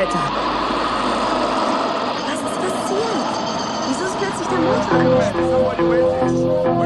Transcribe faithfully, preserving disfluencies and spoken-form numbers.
Donnerwetter! Was ist passiert? Wieso ist plötzlich der Motor angeschmissen?